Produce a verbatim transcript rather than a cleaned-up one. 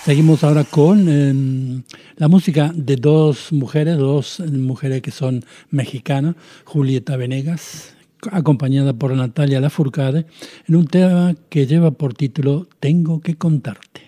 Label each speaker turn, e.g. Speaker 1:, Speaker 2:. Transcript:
Speaker 1: Seguimos ahora con eh, la música de dos mujeres, dos mujeres que son mexicanas, Julieta Venegas, acompañada por Natalia Lafourcade, en un tema que lleva por título Tengo que contarte.